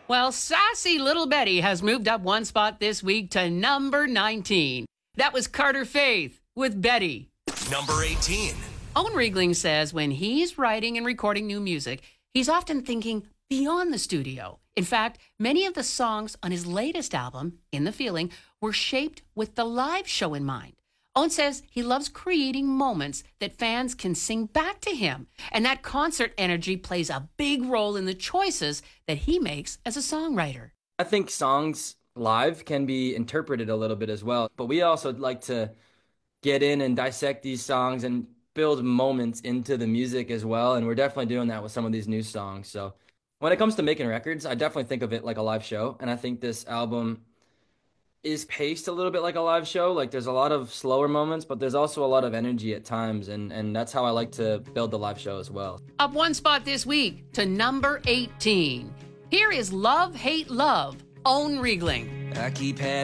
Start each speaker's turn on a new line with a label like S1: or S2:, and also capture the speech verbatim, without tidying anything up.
S1: Well, sassy little Betty has moved up one spot this week to number nineteen. That was Carter Faith with Betty.
S2: Number eighteen.
S1: Owen Riegling says when he's writing and recording new music, he's often thinking beyond the studio. In fact, many of the songs on his latest album, In the Feeling, were shaped with the live show in mind. Owen says he loves creating moments that fans can sing back to him, and that concert energy plays a big role in the choices that he makes as a songwriter.
S3: I think songs live can be interpreted a little bit as well, but we also like to get in and dissect these songs and build moments into the music as well, and we're definitely doing that with some of these new songs. So when it comes to making records, I definitely think of it like a live show, and I think this album is paced a little bit like a live show. Like there's a lot of slower moments, but there's also a lot of energy at times, and, and that's how I like to build the live show as well.
S1: Up one spot this week to number eighteen. Here is Love, Hate, Love, Owen Riegling.
S4: I keep having